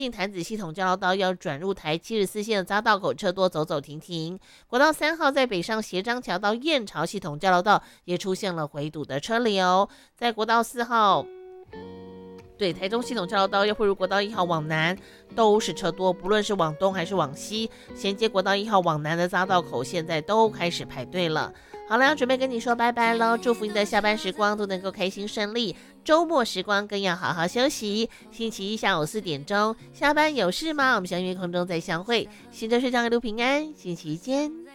潭子系统交流道要转入台74线的匝道口，车多走走停停。国道3号在北上协章桥到燕巢系统交流道也出现了回堵的车流。在国道4号。对，台中系统交流道要汇入国道1号往南，都是车多，不论是往东还是往西，衔接国道1号往南的匝道口，现在都开始排队了。好了，要准备跟你说拜拜喽！祝福你的下班时光都能够开心顺利，周末时光更要好好休息。星期一下午4点钟，下班有事吗？我们相约空中再相会。行车睡觉一路平安，星期一见。